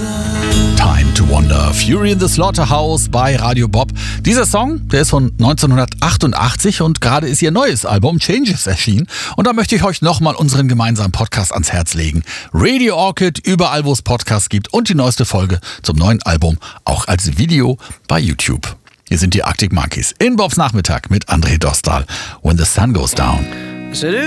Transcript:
Time to Wonder, Fury in the Slaughterhouse bei Radio Bob. Dieser Song, der ist von 1988 und gerade ist ihr neues Album Changes erschienen. Und da möchte ich euch nochmal unseren gemeinsamen Podcast ans Herz legen. Radio Orchid, überall wo es Podcasts gibt und die neueste Folge zum neuen Album auch als Video bei YouTube. Hier sind die Arctic Monkeys in Bobs Nachmittag mit André Dostal. When the Sun Goes Down.